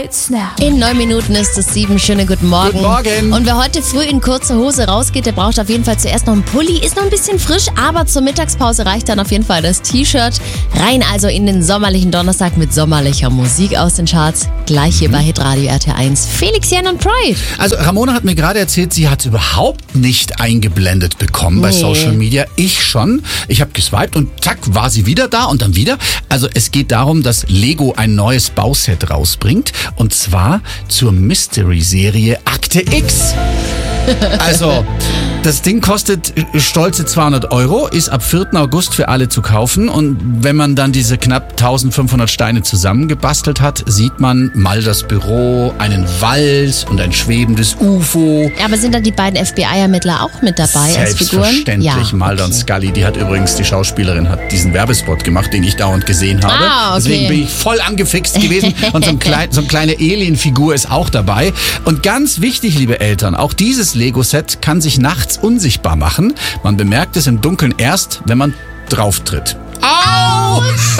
In 9 Minuten ist es 7. Schönen guten Morgen. Guten Morgen. Und wer heute früh in kurzer Hose rausgeht, der braucht auf jeden Fall zuerst noch einen Pulli. Ist noch ein bisschen frisch, aber zur Mittagspause reicht dann auf jeden Fall das T-Shirt. Rein also in den sommerlichen Donnerstag mit sommerlicher Musik aus den Charts. Gleich hier bei Hitradio RT1. Felix, Jan und Pride. Also Ramona hat mir gerade erzählt, sie hat es überhaupt nicht eingeblendet bekommen bei Social Media. Ich schon. Ich habe geswiped und zack, war sie wieder da und dann wieder. Also es geht darum, dass Lego ein neues Bauset rausbringt. Und zwar zur Mystery-Serie Akte X. Also, das Ding kostet stolze 200 €, ist ab 4. August für alle zu kaufen. Und wenn man dann diese knapp 1500 Steine zusammengebastelt hat, sieht man mal das Büro, einen Wald und ein schwebendes UFO. Aber sind dann die beiden FBI-Ermittler auch mit dabei als Figuren? Selbstverständlich, Mulder und Scully. Die hat übrigens, die Schauspielerin hat diesen Werbespot gemacht, den ich dauernd gesehen habe. Ah, okay. Deswegen bin ich voll angefixt gewesen. Und so eine kleine Alien-Figur ist auch dabei. Und ganz wichtig, liebe Eltern, auch dieses Lego-Set kann sich nachts unsichtbar machen. Man bemerkt es im Dunkeln erst, wenn man drauf tritt. Au!